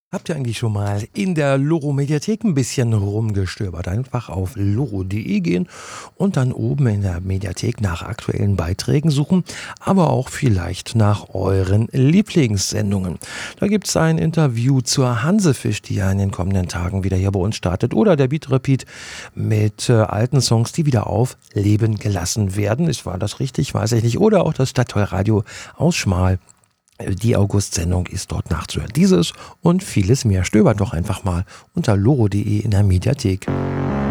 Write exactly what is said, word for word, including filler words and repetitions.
Habt ihr eigentlich schon mal in der Loro-Mediathek ein bisschen rumgestöbert? Einfach auf loro punkt de gehen und dann oben in der Mediathek nach aktuellen Beiträgen suchen, aber auch vielleicht nach euren Lieblingssendungen. Da gibt's ein Interview zur Hansefisch, die ja in den kommenden Tagen wieder hier bei uns startet, oder der Beat Repeat mit äh, alten Songs, die wieder auf Leben gelassen werden. Ist, war das richtig? Weiß ich nicht. Oder auch das Stadtteilradio aus Schmal. Die August-Sendung ist dort nachzuhören. Dieses und vieles mehr stöbert doch einfach mal unter loro punkt de in der Mediathek.